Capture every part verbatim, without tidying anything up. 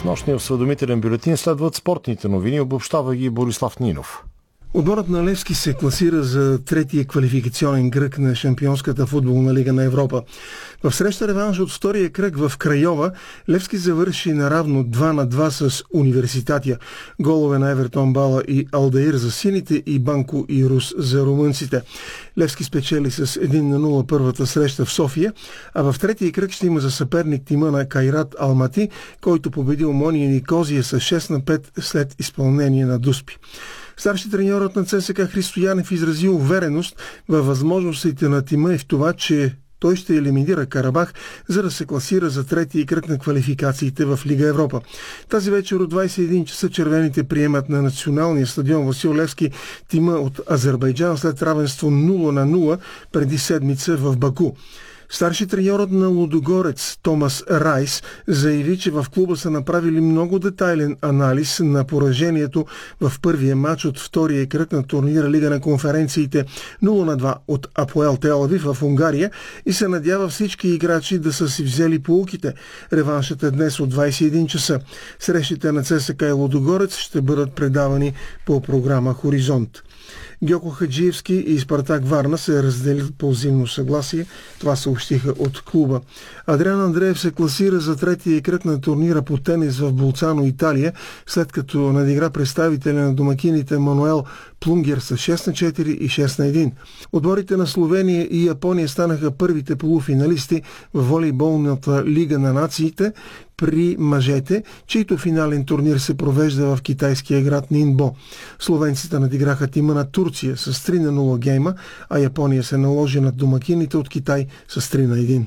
В нощния осведомителен бюлетин следват спортните новини, обобщава ги Борислав Нинов. Отборът на Левски се класира за третия квалификационен кръг на Шампионската футболна лига на Европа. В среща реванш от втория кръг в Крайова, Левски завърши наравно два на два с Университатия. Голове на Евертон Бала и Алдаир за сините и Банко и Рус за румънците. Левски спечели с един на нула първата среща в София, а в третия кръг ще има за съперник тима на Кайрат Алмати, който победил Мония Никозия с шест на пет след изпълнение на Дуспи. Старши треньорът на ЦСКА Христо Янев изрази увереност във възможностите на тима и в това, че той ще елиминира Карабах, за да се класира за третия кръг на квалификациите в Лига Европа. Тази вечер от двадесет и един часа червените приемат на националния стадион Васил Левски тима от Азербайджан след равенство нула на нула преди седмица в Баку. Старши треньорът на Лудогорец Томас Райс заяви, че в клуба са направили много детайлен анализ на поражението в първия матч от втория кръг на турнира Лига на конференциите нула на два от Апоел Тел Авив в Унгария и се надява всички играчи да са си взели поуките. Реваншът е днес от двадесет и един часа. Срещите на ЦСКА и Лудогорец ще бъдат предавани по програма Хоризонт. Гьоко Хаджиевски и Спартак Варна се разделят по взаимно съгласие. Това съобщиха от клуба. Адриан Андреев се класира за третия кръг на турнира по тенис в Болцано, Италия, след като надигра представителя на домакините Мануел Плунгер с шест на четири и шест на един. Отборите на Словения и Япония станаха първите полуфиналисти в волейболната лига на нациите при мъжете, чийто финален турнир се провежда в китайския град Нинбо. Словенците надиграха тима на Турция с три на нула гейма, а Япония се наложи над домакините от Китай с три на един.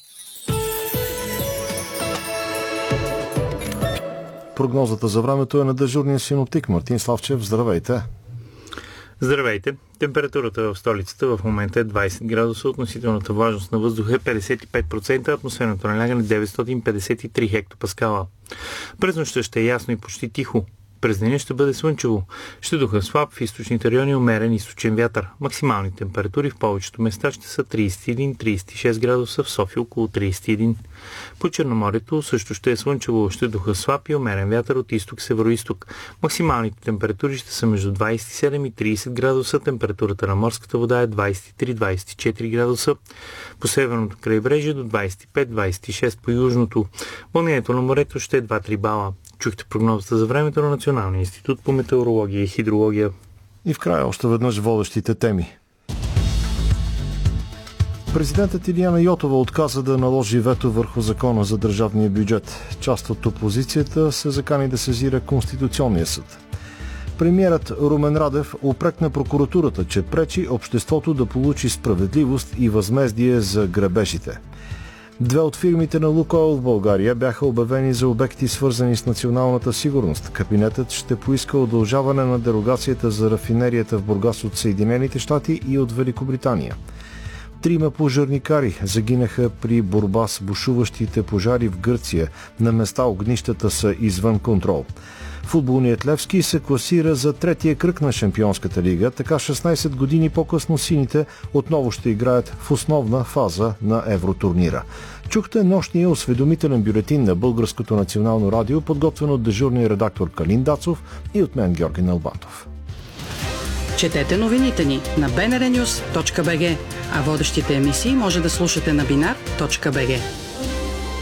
Прогнозата за времето е на дежурния синоптик Мартин Славчев. Здравейте! Здравейте! Температурата в столицата в момента е двадесет градуса, относителната влажност на въздуха е петдесет и пет процента, атмосферното налягане деветстотин петдесет и три хектопаскала. През нощта ще е ясно и почти тихо. През деня ще бъде слънчево. Ще духа слаб, в източните райони умерен източен вятър. Максимални температури в повечето места ще са тридесет и един до тридесет и шест градуса, в София около тридесет и един. По Черноморието също ще е слънчево, ще духа слаб и умерен вятър от изток-североизток. Максималните температури ще са между двадесет и седем и тридесет градуса, температурата на морската вода е двадесет и три до двадесет и четири градуса, по северното крайбрежие до двадесет и пет до двадесет и шест по южното. Вълнението на морето ще е два до три бала. Чухте прогнозата за времето на Националния институт по метеорология и хидрология. И в края още веднъж водещите теми. Президентът Илияна Йотова отказа да наложи вето върху закона за държавния бюджет. Част от опозицията се закани да сезира Конституционния съд. Премиерът Румен Радев упрекна прокуратурата, че пречи обществото да получи справедливост и възмездие за грабежите. Две от фирмите на Лукойл в България бяха обявени за обекти, свързани с националната сигурност. Кабинетът ще поиска удължаване на дерогацията за рафинерията в Бургас от Съединените щати и от Великобритания. Трима пожарникари загинаха при борба с бушуващите пожари в Гърция. На места огнищата са извън контрол. Футболният Левски се класира за третия кръг на Шампионската лига, така шестнадесет години по-късно сините отново ще играят в основна фаза на евротурнира. Чухте нощния осведомителен бюлетин на Българското национално радио, подготвен от дежурния редактор Калин Дацов и от мен Георги Налбантов. Четете новините ни на би ен ар нюз точка би джи, а водещите емисии може да слушате на бинар точка би джи.